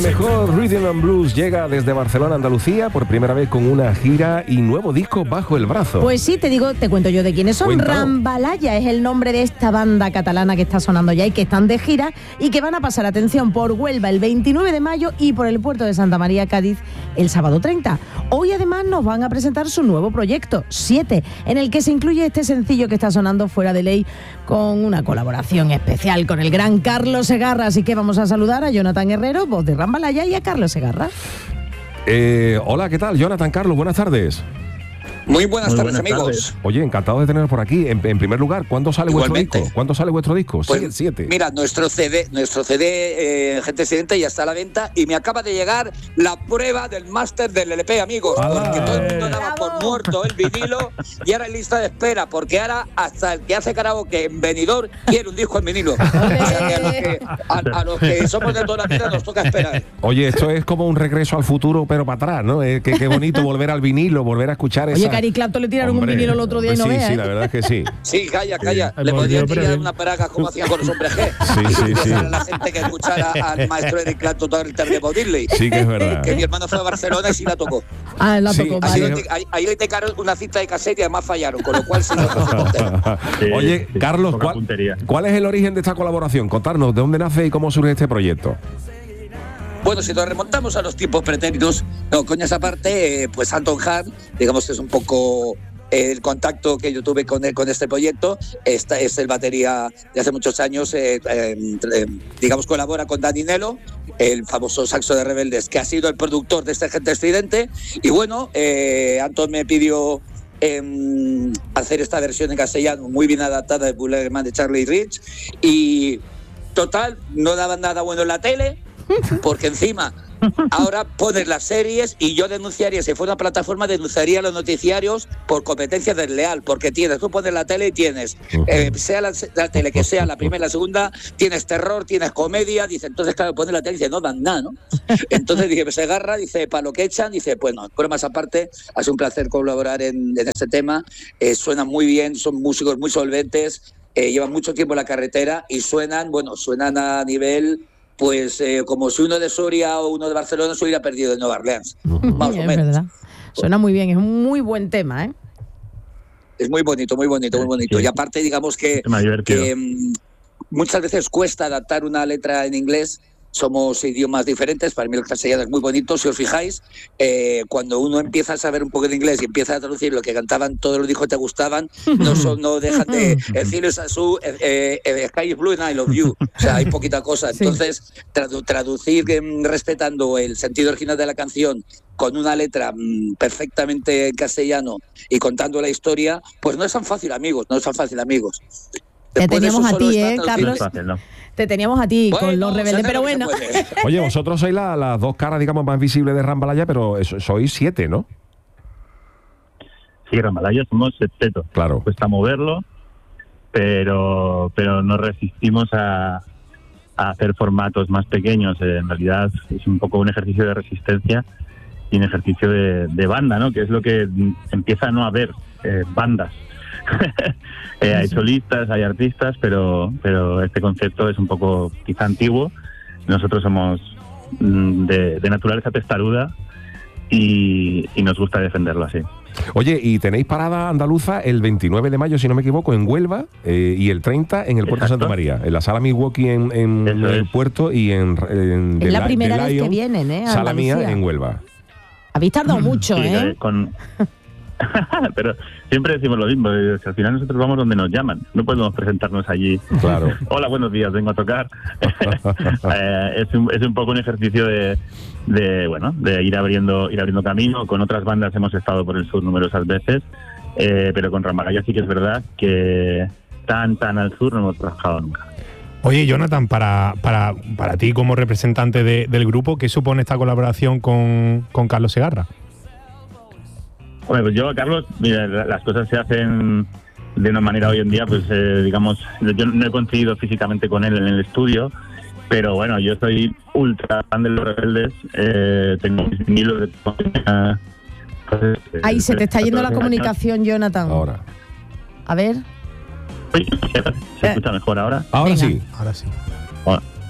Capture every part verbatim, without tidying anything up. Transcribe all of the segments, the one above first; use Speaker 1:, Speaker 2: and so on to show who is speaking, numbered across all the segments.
Speaker 1: mejor Rhythm and Blues llega desde Barcelona, Andalucía, por primera vez con una gira y nuevo disco bajo el brazo.
Speaker 2: Pues sí, te digo, te cuento yo de quiénes son.
Speaker 1: Cuéntalo.
Speaker 2: Rambalaya es el nombre de esta banda catalana que está sonando ya y que están de gira y que van a pasar, atención, por Huelva el veintinueve de mayo y por el puerto de Santa María, Cádiz, el sábado treinta. Hoy además nos van a presentar su nuevo proyecto, siete, en el que se incluye este sencillo que está sonando, Fuera de Ley, con una colaboración especial con el gran Carlos Segarra. Así que vamos a saludar a Jonathan Herrero, voz de Rambalaya, y a Carlos Segarra.
Speaker 1: Eh, hola, ¿qué tal? Jonathan, Carlos, buenas tardes.
Speaker 3: Muy buenas
Speaker 4: Muy
Speaker 3: tardes,
Speaker 4: buenas
Speaker 3: amigos.
Speaker 4: tardes.
Speaker 1: Oye, encantado de teneros por aquí. En, en primer lugar, ¿cuándo sale
Speaker 3: Igualmente.
Speaker 1: vuestro disco? ¿Cuándo sale vuestro disco?
Speaker 3: Pues,
Speaker 1: Sí, siete.
Speaker 3: Mira, nuestro C D, nuestro C D, eh, Gente Estudiante, ya está a la venta y me acaba de llegar la prueba del máster del L P, amigos.
Speaker 1: ¡Hala!
Speaker 3: Porque todo el mundo daba
Speaker 2: ¡Bravo!
Speaker 3: por muerto el vinilo y ahora en lista de espera, porque ahora hasta el que hace karaoke en Benidorm quiere un disco en vinilo. O sea, que a, los que, a, a los que somos de toda la vida nos toca esperar.
Speaker 1: Oye, esto es como un regreso al futuro, pero para atrás, ¿no? Eh, qué, qué bonito volver al vinilo, volver a escuchar esa...
Speaker 2: Oye, Cari Clapton le tiraron
Speaker 1: Hombre,
Speaker 2: un vinilo el otro día y no
Speaker 1: sí,
Speaker 2: veas,
Speaker 1: sí,
Speaker 2: ¿eh?
Speaker 1: la verdad es que sí.
Speaker 3: Sí, calla, calla.
Speaker 4: Sí,
Speaker 3: Le podrían
Speaker 4: pero-
Speaker 3: tirar una paraga como hacían con los hombres G.
Speaker 1: Sí, sí, sí.
Speaker 3: A la gente que escuchara al maestro Eric Clapton todo el tema de Bob Dylan.
Speaker 1: Sí que es verdad.
Speaker 3: Que mi hermano fue a Barcelona y sí la tocó.
Speaker 2: Ah, la
Speaker 1: Sí,
Speaker 2: tocó,
Speaker 1: así
Speaker 2: vale.
Speaker 3: Ahí, le- ahí- ahí le tocaron una cinta de cassette y además fallaron, con lo cual sí no fue contento.
Speaker 4: Sí,
Speaker 1: Oye,
Speaker 4: sí,
Speaker 1: Carlos,
Speaker 4: poca
Speaker 1: ¿cuál,
Speaker 4: puntería.
Speaker 1: ¿cuál es el origen de esta colaboración? Contarnos, ¿de dónde nace y cómo surge este proyecto?
Speaker 3: Bueno, si nos remontamos a los tiempos pretéritos, no, coña esa parte, eh, pues Anton Hahn, digamos que es un poco eh, el contacto que yo tuve con él, con este proyecto. Esta es el batería de hace muchos años, eh, eh, eh, digamos, colabora con Dani Nelo, el famoso saxo de Rebeldes, que ha sido el productor de este Gente Estridente. Y bueno, eh, Anton me pidió eh, hacer esta versión en castellano muy bien adaptada de Bullet Man de Charlie Rich. Y total, no daban nada bueno en la tele, porque encima ahora pones las series y yo denunciaría, si fuera una plataforma, denunciaría a los noticiarios por competencia desleal, porque tienes, tú pones la tele y tienes, eh, sea la, la tele que sea, la primera, la segunda, tienes terror, tienes comedia, dice, entonces claro, pones la tele y dice, no dan nada, ¿no? Entonces dije, se agarra, dice, para lo que echan, dice, bueno, bromas aparte, ha sido un placer colaborar en, en este tema, eh, suenan muy bien, son músicos muy solventes, eh, llevan mucho tiempo en la carretera y suenan, bueno, suenan a nivel... Pues eh, como si uno de Soria o uno de Barcelona se hubiera perdido de Nueva Orleans, más o
Speaker 2: Es
Speaker 3: menos.
Speaker 2: verdad. Suena muy bien, es un muy buen tema, ¿eh?
Speaker 3: Es muy bonito, muy bonito, muy bonito.
Speaker 4: Sí.
Speaker 3: Y aparte, digamos que,
Speaker 4: Me ha divertido.
Speaker 3: que mm, muchas veces cuesta adaptar una letra en inglés. Somos idiomas diferentes, para mí el castellano es muy bonito, si os fijáis, eh, cuando uno empieza a saber un poco de inglés y empieza a traducir lo que cantaban todos los discos que te gustaban, no, son, no dejan de, el cielo es azul, eh, eh, sky is blue and I love you, o sea, hay poquita cosa,
Speaker 2: Sí.
Speaker 3: entonces tradu- traducir eh, respetando el sentido original de la canción con una letra mm, perfectamente en castellano y contando la historia, pues no es tan fácil, amigos, no es tan fácil, amigos.
Speaker 2: Te
Speaker 3: Después de
Speaker 2: teníamos
Speaker 3: eso
Speaker 2: a
Speaker 3: solo
Speaker 2: ti,
Speaker 3: está
Speaker 2: ¿eh,
Speaker 3: traducir-
Speaker 4: No es
Speaker 2: Carlos?
Speaker 4: fácil, ¿no?
Speaker 2: Te teníamos a ti con
Speaker 3: Bueno,
Speaker 2: los
Speaker 3: se
Speaker 2: rebeldes,
Speaker 3: hace
Speaker 2: pero
Speaker 3: lo que
Speaker 2: bueno.
Speaker 3: se puede.
Speaker 1: Oye, vosotros sois la- las dos caras, digamos, más visibles de Rambalaya, pero eso- sois siete, ¿no?
Speaker 4: Sí, Rambalaya somos septeto.
Speaker 1: Claro.
Speaker 4: Cuesta moverlo, pero pero nos resistimos a, a hacer formatos más pequeños. Eh, en realidad es un poco un ejercicio de resistencia y un ejercicio de, de banda, ¿no? Que es lo que mm, empieza a no haber eh, bandas. eh, hay solistas, hay artistas, pero pero este concepto es un poco quizá antiguo. Nosotros somos mm, de, de naturaleza testaruda y, y nos gusta defenderlo así.
Speaker 1: Oye, y tenéis parada andaluza el veintinueve de mayo, si no me equivoco, en Huelva, eh, y el treinta en el Puerto de
Speaker 4: Exacto.
Speaker 1: Santa María, en la Sala Milwaukee en, en
Speaker 4: Eso
Speaker 1: el
Speaker 4: es.
Speaker 1: puerto y en, en
Speaker 2: Es
Speaker 1: The
Speaker 2: la
Speaker 1: Li-
Speaker 2: primera
Speaker 1: The
Speaker 2: vez que
Speaker 1: Lion,
Speaker 2: vienen, ¿eh? a
Speaker 1: Sala mía
Speaker 2: Andalucía.
Speaker 1: en Huelva.
Speaker 2: Habéis tardado mucho,
Speaker 4: Sí,
Speaker 2: ¿eh?
Speaker 4: eh, con... Pero siempre decimos lo mismo, eh, que al final nosotros vamos donde nos llaman, no podemos presentarnos allí.
Speaker 1: Claro.
Speaker 4: Hola, buenos días, vengo a tocar. Eh, es, un, es un poco un ejercicio de, de bueno, de ir abriendo, ir abriendo camino. Con otras bandas hemos estado por el sur numerosas veces, eh, pero con Rambalaya sí que es verdad que tan tan al sur no hemos trabajado nunca.
Speaker 5: Oye, Jonathan, para, para, para ti como representante de- del grupo, ¿qué supone esta colaboración con, con Carlos Segarra?
Speaker 4: Bueno, pues yo, Carlos, mira, la- las cosas se hacen de una manera hoy en día, pues eh, digamos, yo no he coincidido físicamente con él en el estudio, pero bueno, yo soy ultra fan de Los Rebeldes, eh, tengo mis vinilos de... Pues, eh,
Speaker 2: Ahí se te está yendo la
Speaker 4: eh,
Speaker 2: comunicación, Jonathan.
Speaker 1: Ahora.
Speaker 2: A ver.
Speaker 4: ¿Se escucha mejor ahora?
Speaker 1: Ahora
Speaker 2: Venga.
Speaker 1: sí.
Speaker 5: Ahora sí.
Speaker 4: Bueno,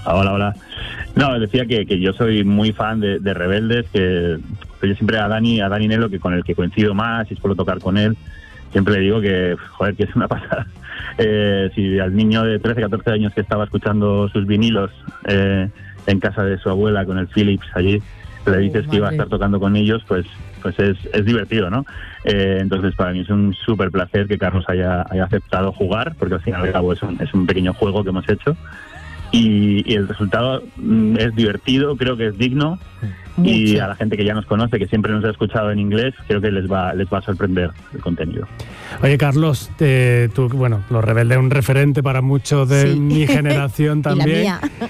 Speaker 4: Hola, hola. No, decía que, que yo soy muy fan de, de Rebeldes, que yo siempre a Dani, a Dani Nelo, que con el que coincido más y suelo tocar con él, siempre le digo que, joder, que es una pasada. Eh, si al niño de trece, catorce años que estaba escuchando sus vinilos eh, en casa de su abuela con el Philips allí, le dices oh, que iba a estar tocando con ellos, pues pues es, es divertido, ¿no? Eh, entonces para mí es un súper placer que Carlos haya, haya aceptado jugar, porque al fin y al cabo es un, es un pequeño juego que hemos hecho. Y, y el resultado mm, es divertido, creo que es digno. Mucho. Y a la gente que ya nos conoce, que siempre nos ha escuchado en inglés, creo que les va les va a sorprender el contenido.
Speaker 6: Oye, Carlos, eh, tú, bueno, Los Rebeldes es un referente para muchos de sí. mi generación también.
Speaker 2: Y la mía.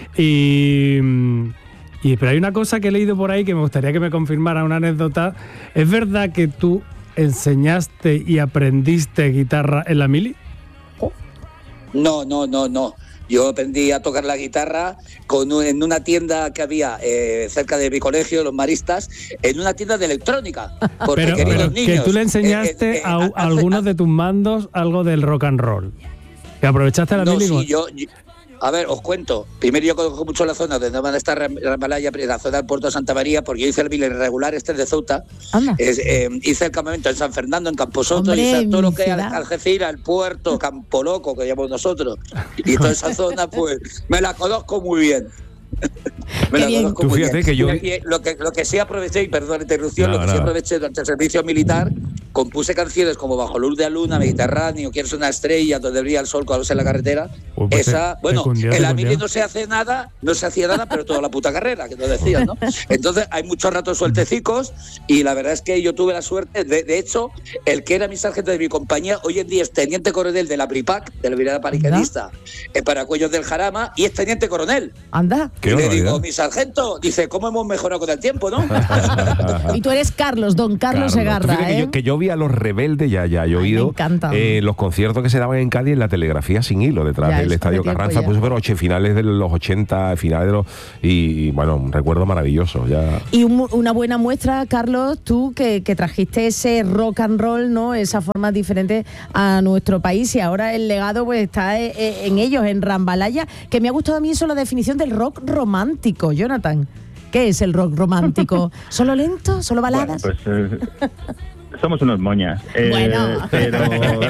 Speaker 6: Y, y pero hay una cosa que he leído por ahí que me gustaría que me confirmara, una anécdota. ¿Es verdad que tú enseñaste y aprendiste guitarra en la mili?
Speaker 3: Oh. No, no, no, no. Yo aprendí a tocar la guitarra con un, en una tienda que había eh, cerca de mi colegio, Los Maristas, en una tienda de electrónica. Porque
Speaker 6: pero,
Speaker 3: quería
Speaker 6: pero
Speaker 3: los niños.
Speaker 6: Que tú le enseñaste eh, eh, eh, a, a, a algunos de tus mandos algo del rock and roll. Que aprovechaste la
Speaker 3: no,
Speaker 6: mili.
Speaker 3: Sí, yo, yo, a ver, os cuento. Primero yo conozco mucho la zona donde van a estar Rambalaya, la zona del puerto de Santa María, porque yo hice el mili regular este de Ceuta. Es, eh, hice el campamento en San Fernando, en Camposoto, y hice todo lo que es Algeciras, el puerto, Campo Loco, que llamamos nosotros. Y toda esa zona, pues, me la conozco muy bien. Me la conozco muy bien. Que yo... y lo, que, lo que sí aproveché, y perdón la interrupción, no, lo que no. sí aproveché durante el servicio militar, compuse canciones como Bajo luz de luna, Mediterráneo, Quiero ser una estrella, Donde brilla el sol cuando en la carretera. Uy, pues esa, te, bueno, te en la mili no se hace nada, no se hacía nada, pero toda la puta carrera, que nos decían, ¿no? Entonces hay muchos ratos sueltecicos y la verdad es que yo tuve la suerte, de, de hecho, el que era mi sargento de mi compañía, hoy en día es teniente coronel de la Bripac, de la Brigada Paracaidista, en Paracuellos del Jarama, y es teniente coronel.
Speaker 2: Anda.
Speaker 3: Y le digo, mi sargento, dice, ¿cómo hemos mejorado con el tiempo, no?
Speaker 2: Y tú eres Carlos, don Carlos, Carlos. Segarra, ¿eh?
Speaker 1: Que yo, que yo vi a Los Rebeldes, ya, ya he oído eh, los conciertos que se daban en Cádiz en la telegrafía sin hilo, detrás ya, del Estadio Carranza, pues pero ocho, finales de los ochenta, finales de los... Y, y bueno, un recuerdo maravilloso. Ya.
Speaker 2: Y un, una buena muestra, Carlos, tú que, que trajiste ese rock and roll, ¿no? Esa forma diferente a nuestro país, y ahora el legado pues está en ellos, en Rambalaya, que me ha gustado a mí eso, la definición del rock romántico, Jonathan. ¿Qué es el rock romántico? ¿Solo lento? ¿Solo baladas?
Speaker 4: Bueno, pues, eh, somos unos moñas. Eh,
Speaker 2: bueno.
Speaker 4: Pero...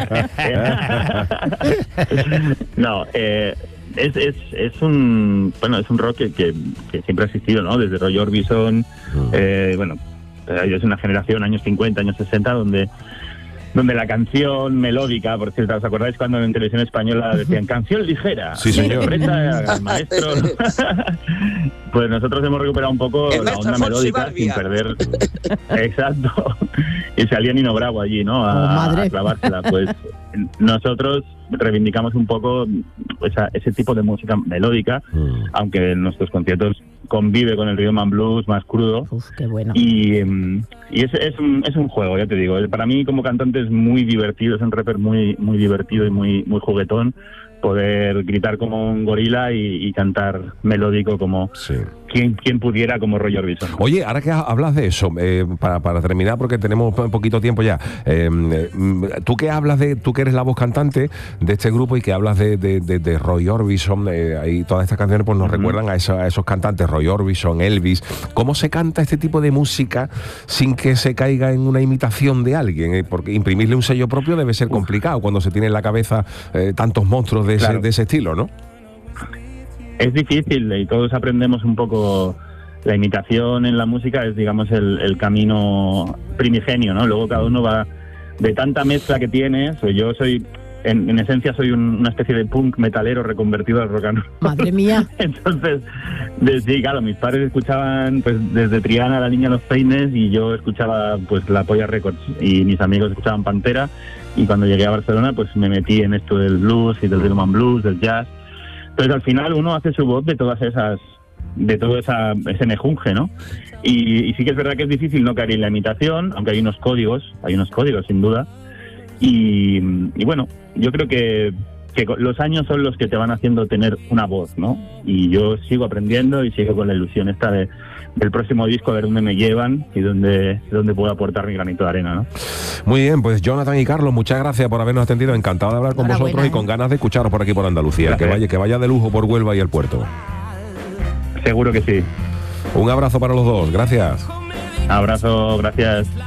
Speaker 4: no, eh, es, es, es un bueno es un rock que, que, que siempre ha existido, ¿no? Desde Roy Orbison, mm. eh, bueno, es una generación, años cincuenta, años sesenta, donde... donde la canción melódica, por cierto, ¿os acordáis cuando en televisión española decían canción ligera?
Speaker 1: Sí, señor.
Speaker 4: El maestro. Pues nosotros hemos recuperado un poco
Speaker 3: el
Speaker 4: la onda melódica sin perder. Exacto. Y salía Nino Bravo allí, ¿no? A,
Speaker 2: oh,
Speaker 4: a clavársela. Pues nosotros reivindicamos un poco esa, ese tipo de música melódica, mm. aunque en nuestros conciertos convive con el rhythm and blues más crudo.
Speaker 2: Uf, qué bueno.
Speaker 4: Y, y es, es, un, es un juego, ya te digo. Para mí como cantante es muy divertido, es un rapper muy, muy divertido y muy, muy juguetón. Poder gritar como un gorila y, y cantar melódico como sí. quien, quien pudiera, como Roy Orbison.
Speaker 1: Oye, ahora que hablas de eso, eh, para, para terminar, porque tenemos un poquito tiempo ya, eh, tú que hablas de, tú que eres la voz cantante de este grupo y que hablas de, de, de, de Roy Orbison, eh, ahí todas estas canciones pues nos uh-huh. recuerdan a, eso, a esos cantantes, Roy Orbison, Elvis. ¿Cómo se canta este tipo de música sin que se caiga en una imitación de alguien? Eh, porque imprimirle un sello propio debe ser complicado cuando se tiene en la cabeza eh, tantos monstruos de ese, claro. de ese estilo, ¿no?
Speaker 4: Es difícil y todos aprendemos un poco. La imitación en la música es, digamos, el, el camino primigenio, ¿no? Luego cada uno va de tanta mezcla que tiene. Soy yo soy en, en esencia soy un, una especie de punk metalero reconvertido al rock and roll.
Speaker 2: Madre mía.
Speaker 4: Entonces, sí, claro, mis padres escuchaban pues desde Triana, La Niña de los Peines, y yo escuchaba pues La Polla Records, y mis amigos escuchaban Pantera, y cuando llegué a Barcelona pues me metí en esto del blues y del rhythm and blues, del jazz. Entonces al final uno hace su voz de todas esas, de todo esa, ese mejunje, ¿no? Y, y sí que es verdad que es difícil no caer en la imitación, aunque hay unos códigos, hay unos códigos sin duda. Y, y bueno, yo creo que, que los años son los que te van haciendo tener una voz, ¿no? Y yo sigo aprendiendo y sigo con la ilusión esta de, del próximo disco, a ver dónde me llevan y dónde, dónde puedo aportar mi granito de arena, ¿no?
Speaker 1: Muy bien, pues Jonathan y Carlos, muchas gracias por habernos atendido. Encantado de hablar con vosotros buena, ¿eh? Y con ganas de escucharos por aquí por Andalucía. Que vaya, que vaya de lujo por Huelva y el puerto.
Speaker 4: Seguro que sí.
Speaker 1: Un abrazo para los dos, gracias.
Speaker 4: Abrazo, gracias.